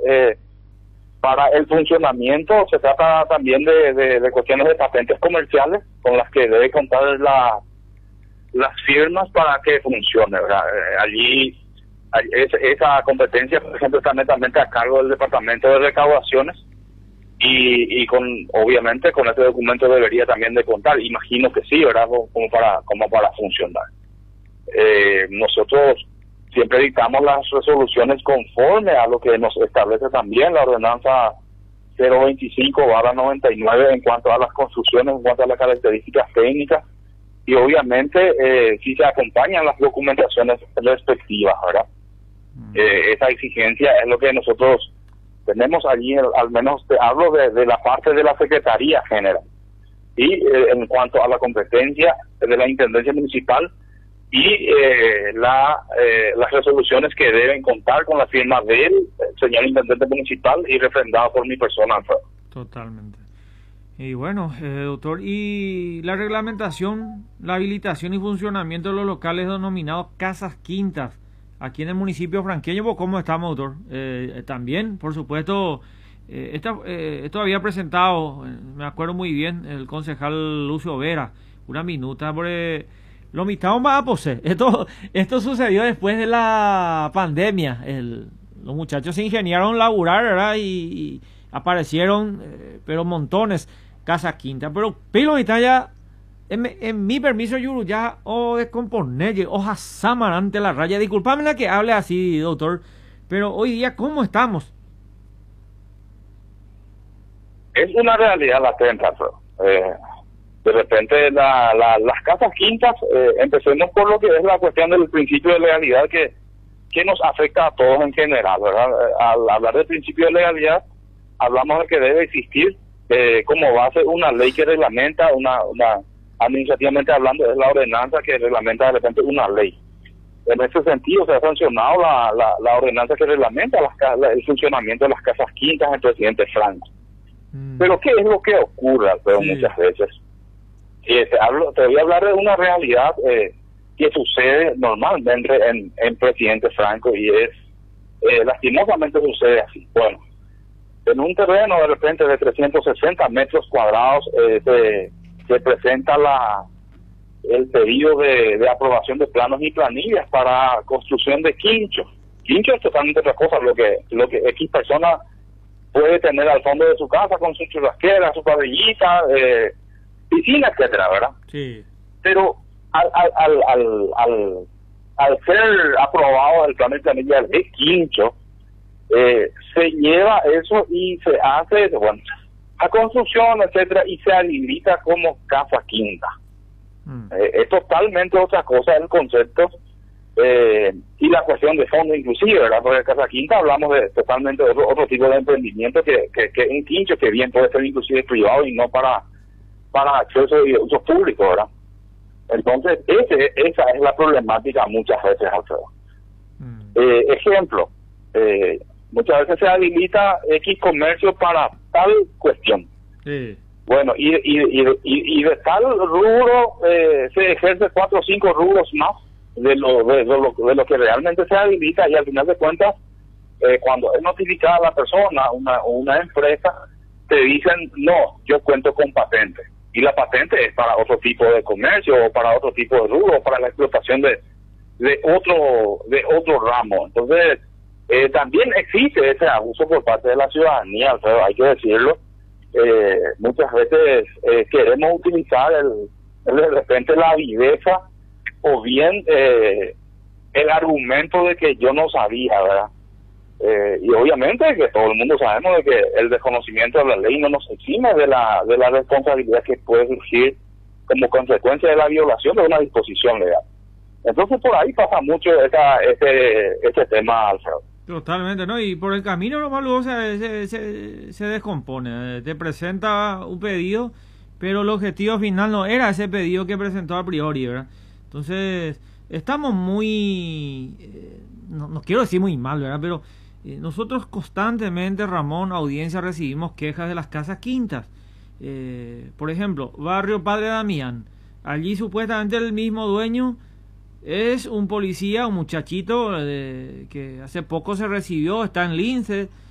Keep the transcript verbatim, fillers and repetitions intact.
Eh, para el funcionamiento se trata también de, de, de cuestiones de patentes comerciales con las que debe contar la, las firmas para que funcione, ¿verdad? Eh, allí, allí es, esa competencia, por ejemplo, está netamente a cargo del Departamento de Recaudaciones y, y con obviamente con este documento debería también de contar, imagino que sí, ¿verdad? Como para, como para funcionar. Eh, nosotros siempre dictamos las resoluciones conforme a lo que nos establece también la ordenanza cero veinticinco barra noventa y nueve en cuanto a las construcciones, en cuanto a las características técnicas, y obviamente eh, sí se acompañan las documentaciones respectivas, ¿verdad? Mm. Eh, esa exigencia es lo que nosotros tenemos allí, al menos te hablo de, de la parte de la Secretaría General. Y eh, en cuanto a la competencia de la Intendencia Municipal, y eh, la, eh, las resoluciones que deben contar con la firma del señor intendente municipal y refrendado por mi persona. Totalmente. Y bueno, eh, doctor, y la reglamentación, la habilitación y funcionamiento de los locales denominados casas quintas aquí en el municipio franqueño, ¿cómo estamos, doctor? Eh, también, por supuesto, eh, esta, eh, esto había presentado, eh, me acuerdo muy bien, el concejal Lucio Vera, una minuta por... Eh, Lo mitad más a pose. Esto, esto sucedió después de la pandemia. El, los muchachos se ingeniaron laburar, ¿verdad? Y, y aparecieron, eh, pero montones, casa quinta. Pero pilo mitad ya, en, en mi permiso, Yuru, ya, o descomponer, o jasamar ante la raya. Disculpame la que hable así, doctor, pero hoy día, ¿cómo estamos? Es una realidad latente, eh. De repente la, la, las casas quintas, eh, empecemos por lo que es la cuestión del principio de legalidad que, que nos afecta a todos en general, ¿verdad? Al hablar del principio de legalidad, hablamos de que debe existir eh, como base una ley que reglamenta, una, una administrativamente hablando, es la ordenanza que reglamenta de repente una ley. En ese sentido se ha sancionado la, la, la ordenanza que reglamenta las, la, el funcionamiento de las casas quintas del presidente Franco. Mm. Pero ¿qué es lo que ocurre, pero sí. muchas veces? Sí, te, hablo, te voy a hablar de una realidad eh, que sucede normalmente en, en presidente Franco y es, eh, lastimosamente sucede así. Bueno, en un terreno de repente de trescientos sesenta metros cuadrados eh, se, se presenta la el pedido de, de aprobación de planos y planillas para construcción de quincho. Quincho es totalmente otra cosa, lo que lo que X persona puede tener al fondo de su casa con su churrasquera, su parrillita, eh, piscina, etcétera, ¿verdad? Sí. Pero al al al al, al, al ser aprobado el plan de planilla de quincho, eh, se lleva eso y se hace, bueno, a construcción, etcétera, y se habilita como casa quinta. Mm. Eh, es totalmente otra cosa el concepto eh, y la cuestión de fondo inclusive, ¿verdad? Porque casa quinta hablamos de totalmente otro, otro tipo de emprendimiento que, que, que un quincho que bien puede ser inclusive privado y no para para acceso y uso público, ¿verdad? Entonces, ese, esa es la problemática muchas veces, Alfredo. Mm. Eh, ejemplo, eh, muchas veces se habilita X comercio para tal cuestión. Sí. Bueno, y, y, y, y de tal rubro eh, se ejerce cuatro o cinco rubros más de lo, de, lo, de lo que realmente se habilita y al final de cuentas, eh, cuando es notificada la persona, una, una empresa, te dicen, no, yo cuento con patente. Y la patente es para otro tipo de comercio o para otro tipo de rubro, o para la explotación de, de otro de otro ramo. Entonces, eh, también existe ese abuso por parte de la ciudadanía, Alfredo, hay que decirlo. Eh, muchas veces eh, queremos utilizar el, el de repente la viveza o bien eh, el argumento de que yo no sabía, ¿verdad? Eh, y obviamente que todo el mundo sabemos de que el desconocimiento de la ley no nos exime de la de la responsabilidad que puede surgir como consecuencia de la violación de una disposición legal. Entonces por ahí pasa mucho esa, ese, ese tema, Alfredo. Totalmente, ¿no? Y por el camino nomás luego se, se, se, se descompone. Te presenta un pedido, pero el objetivo final no era ese pedido que presentó a priori, ¿verdad? Entonces, estamos muy... Eh, no, no quiero decir muy mal, ¿verdad? Pero eh, nosotros constantemente, Ramón, audiencia, recibimos quejas de las casas quintas. Eh, por ejemplo, Barrio Padre Damián. Allí supuestamente el mismo dueño es un policía, un muchachito eh, que hace poco se recibió, está en Lince,